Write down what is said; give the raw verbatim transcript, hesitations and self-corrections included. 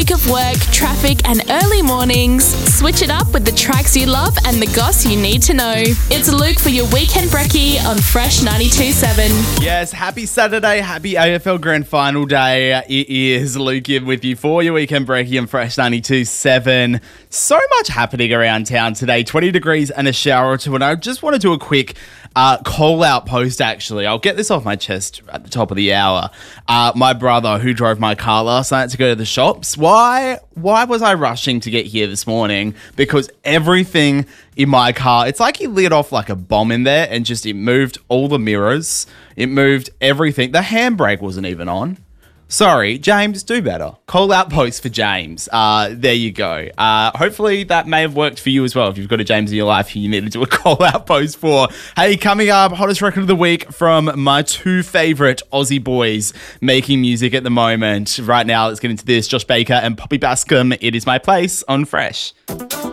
week of work, traffic and early mornings, switch it up with the tracks you love and the goss you need to know. It's Luke for your Weekend Brekkie on Fresh ninety-two point seven. Yes, happy Saturday, happy A F L Grand Final Day. It is Luke in with you for your Weekend Brekkie on Fresh ninety-two point seven. So much happening around town today, twenty degrees and a shower or two, and I just want to do a quick uh, call-out post, actually. I'll get this off my chest at the top of the hour. Uh, my brother, who drove my car last night to go to the shops, why, why was I rushing to get here this morning? Because everything in my car, it's like he lit off like a bomb in there and just, it moved all the mirrors. It moved everything. The handbrake wasn't even on. Sorry, James, do better. Call out post for James. Uh, there you go. Uh, hopefully that may have worked for you as well. If you've got a James in your life who you need to do a call out post for. Hey, coming up, hottest record of the week from my two favourite Aussie boys making music at the moment. Right now, let's get into this. Josh Baker and Poppy Bascom. It is My Place on Fresh.